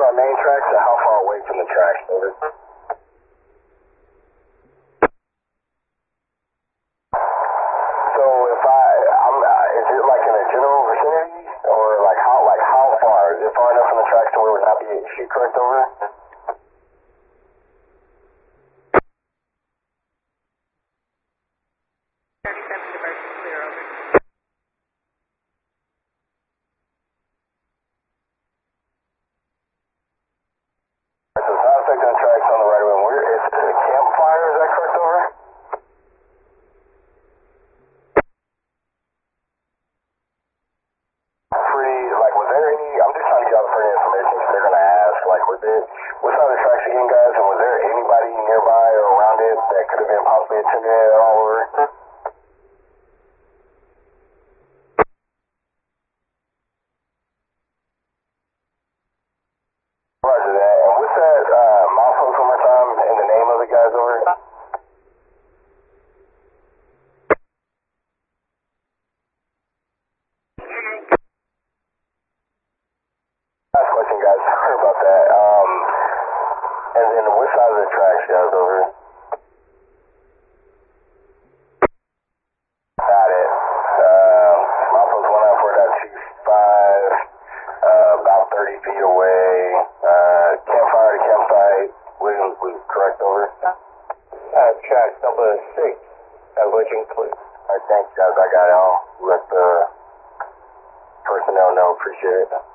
our main tracks and how far away from the tracks, over? So if is it like in a general vicinity, or like how far? Is it far enough from the tracks to where it would not be shoot correct over? 37 diversion clear, over. So it's not affecting the tracks on the right of way. Where is it? A campfire? Is that correct, over? Was there any, I'm just trying to get out further information because they're going to ask, like, what's on the tracks again, guys, and was there anybody nearby or around it that could have been possibly attending it at all, over? Roger that. And what's that milepost one more time and the name of the guys, over? Last question, guys. Sorry about that. And then what side of the tracks, guys, over? Got it. Milepost 194.25, about 30 feet away. Campfire to campsite. Williams was correct, over? Track number 6, which includes. Alright, thanks, guys. I got it. I'll let the personnel know. Appreciate it.